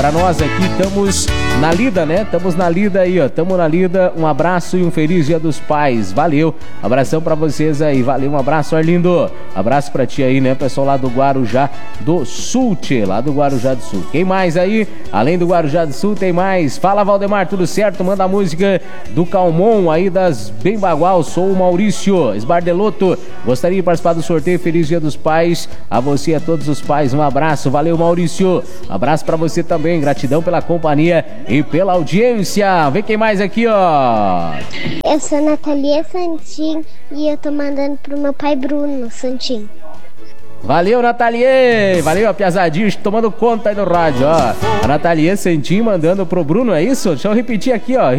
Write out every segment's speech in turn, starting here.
Pra nós aqui, estamos na lida, né? Estamos na lida aí, ó. Estamos na lida. Um abraço e um feliz Dia dos Pais. Valeu. Abração pra vocês aí. Valeu, um abraço, Arlindo. Abraço pra ti aí, né? Pessoal lá do Guarujá do Sul, tchê. Lá do Guarujá do Sul. Quem mais aí? Além do Guarujá do Sul, tem mais. Fala, Valdemar, tudo certo? Manda a música do Calmon aí das Bem Bagual. Sou o Maurício Esbardeloto. Gostaria de participar do sorteio. Feliz Dia dos Pais. A você e a todos os pais. Um abraço. Valeu, Maurício. Abraço pra você também. Gratidão pela companhia e pela audiência. Vem quem mais aqui, ó. Eu sou a Natalia Santin e eu tô mandando pro meu pai Bruno Santin. Valeu, Natalie! Valeu, a piazadinha tomando conta aí do rádio, ó. A Natalie Santin mandando pro Bruno, é isso? Deixa eu repetir aqui, ó.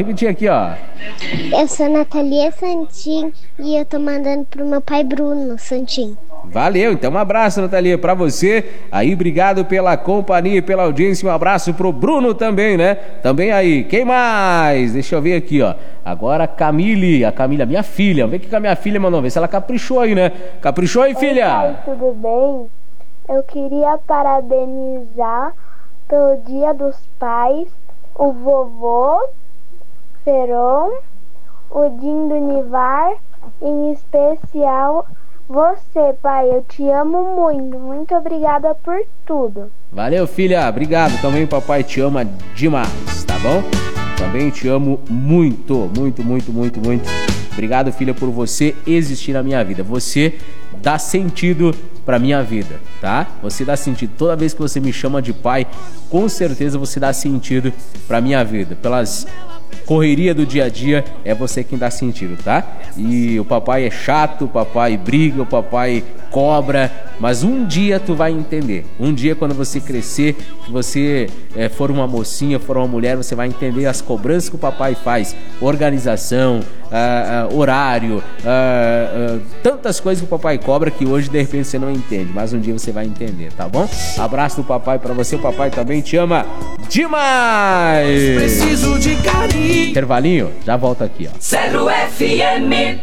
Eu sou a Natalia Santin e eu tô mandando pro meu pai Bruno Santin. Valeu, então um abraço, Natalia, pra você. Aí, obrigado pela companhia e pela audiência. Um abraço pro Bruno também, né? Também aí. Quem mais? Deixa eu ver aqui, ó. Agora a Camille, minha filha. Vem aqui com a minha filha, mano. Vê se ela caprichou aí, né? Caprichou aí, filha? Oi, pai, tudo bem? Eu queria parabenizar pelo Dia dos Pais o vovô Feron, o Dindo Nivar, em especial você, pai. Eu te amo muito. Muito obrigada por tudo. Valeu, filha. Obrigado. Também papai te ama demais, tá bom? Também te amo muito, muito, muito, muito, muito. Obrigado, filha, por você existir na minha vida. Você dá sentido pra minha vida, tá? Você dá sentido. Toda vez que você me chama de pai, com certeza você dá sentido pra minha vida. Pelas correria do dia a dia, é você quem dá sentido, tá? E o papai é chato, o papai briga, o papai cobra, mas um dia tu vai entender. Um dia, quando você crescer, que você for uma mocinha, for uma mulher, você vai entender as cobranças que o papai faz. Organização, horário, tantas coisas que o papai cobra que hoje de repente você não entende, mas um dia você vai entender, tá bom? Abraço do papai pra você, o papai também te ama demais. Preciso de carinho. Intervalinho, já volto aqui, ó. 0 FM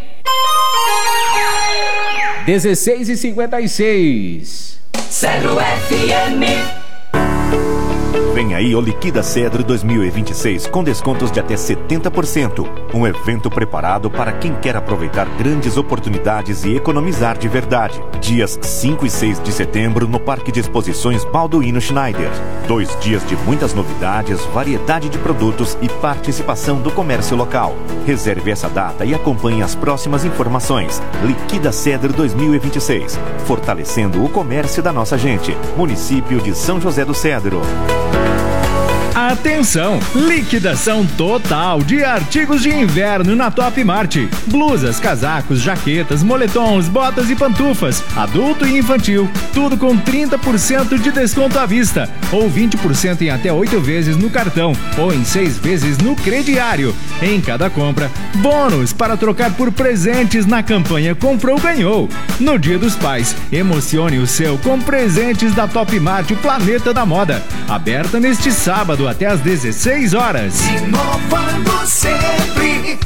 16h56. 0 FM. Vem aí o Liquida Cedro 2026 com descontos de até 70%. Um evento preparado para quem quer aproveitar grandes oportunidades e economizar de verdade. Dias 5 e 6 de setembro no Parque de Exposições Balduino Schneider. 2 dias de muitas novidades, variedade de produtos e participação do comércio local. Reserve essa data e acompanhe as próximas informações. Liquida Cedro 2026. Fortalecendo o comércio da nossa gente. Município de São José do Cedro. Atenção! Liquidação total de artigos de inverno na Top Mart. Blusas, casacos, jaquetas, moletons, botas e pantufas, adulto e infantil. Tudo com 30% de desconto à vista. Ou 20% em até 8 vezes no cartão. Ou em 6 vezes no crediário. Em cada compra, bônus para trocar por presentes na campanha Comprou Ganhou. No Dia dos Pais, emocione o seu com presentes da Top Mart, o Planeta da Moda. Aberta neste sábado até às 16 horas. Inovando sempre.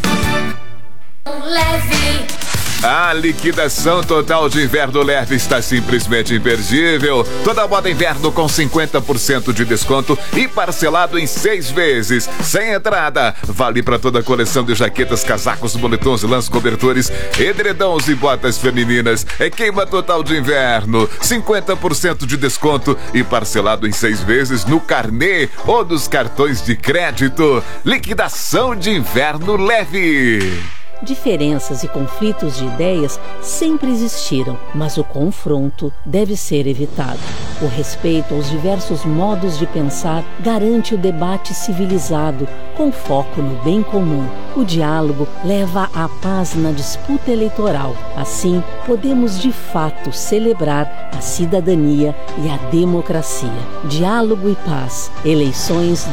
Leve. A liquidação total de inverno leve está simplesmente imperdível. Toda moda inverno com 50% de desconto e parcelado em 6 vezes, sem entrada. Vale para toda a coleção de jaquetas, casacos, moletons, lãs, cobertores, edredons e botas femininas. É queima total de inverno, 50% de desconto e parcelado em 6 vezes no carnê ou nos cartões de crédito. Liquidação de inverno leve. Diferenças e conflitos de ideias sempre existiram, mas o confronto deve ser evitado. O respeito aos diversos modos de pensar garante o debate civilizado, com foco no bem comum. O diálogo leva à paz na disputa eleitoral. Assim, podemos de fato celebrar a cidadania e a democracia. Diálogo e paz. Eleições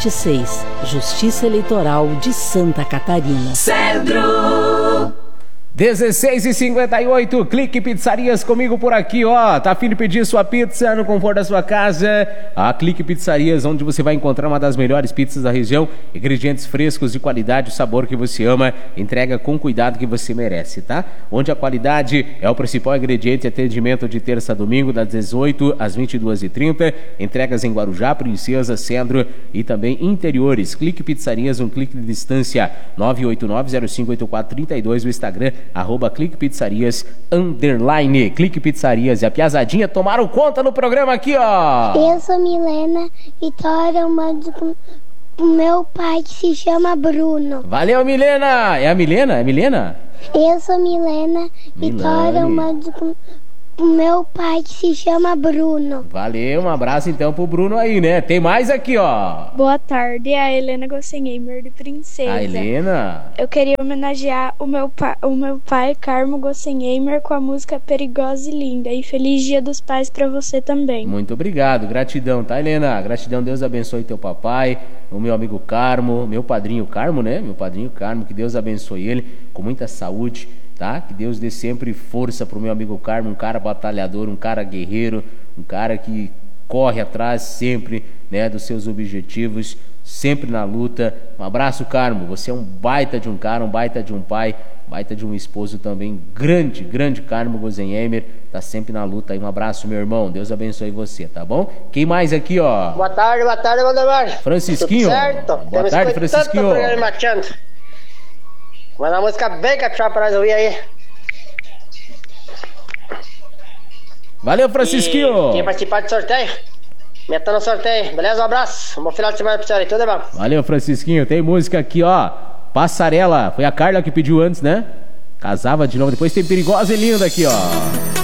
2026. Justiça Eleitoral de Santa Catarina. Cedro. 16h58, Clique Pizzarias comigo por aqui, ó. Tá a fim de pedir sua pizza no conforto da sua casa? A Clique Pizzarias, onde você vai encontrar uma das melhores pizzas da região, ingredientes frescos de qualidade, o sabor que você ama, entrega com cuidado que você merece, tá? Onde a qualidade é o principal ingrediente, atendimento de terça a domingo, das 18 às 22h30, entregas em Guarujá, Princesa, Centro e também interiores. Clique Pizzarias, um clique de distância, 989-058432, o Instagram, @Clique Pizzarias _ Clique Pizzarias. E a piazadinha tomaram conta no programa aqui, ó. Eu sou Milena Vitória, eu mando pro meu pai que se chama Bruno. Valeu, Milena. É a Milena? É Milena? Eu sou Milena Vitória, eu mando pro meu pai que se chama Bruno. Valeu, um abraço então pro Bruno aí, né? Tem mais aqui, ó. Boa tarde, é a Helena Gossenheimer de Princesa. A Helena. Eu queria homenagear o meu pai, Carmo Gossenheimer, com a música Perigosa e Linda. E feliz Dia dos Pais pra você também. Muito obrigado, gratidão, tá, Helena? Gratidão, Deus abençoe teu papai, o meu amigo Carmo, meu padrinho Carmo, né? Meu padrinho Carmo, que Deus abençoe ele com muita saúde, tá? Que Deus dê sempre força pro meu amigo Carmo, um cara batalhador, um cara guerreiro, um cara que corre atrás sempre, né, dos seus objetivos, sempre na luta. Um abraço, Carmo, você é um baita de um cara, um baita de um pai, baita de um esposo também, grande Carmo Gossenheimer, tá sempre na luta aí. Um abraço, meu irmão, Deus abençoe você, tá bom? Quem mais aqui, ó? Boa tarde, Valdemar. Francisquinho. Tudo certo? Boa tarde, Francisquinho. Manda uma música bem capixaba pra nós ouvir aí. Valeu, Francisquinho. E quem participar do sorteio, meta no sorteio, beleza? Um abraço, um bom final de semana pra você aí, tudo bom? Valeu, Francisquinho. Tem música aqui, ó. Passarela. Foi a Carla que pediu antes, né? Casava de novo. Depois tem Perigosa e Linda aqui, ó.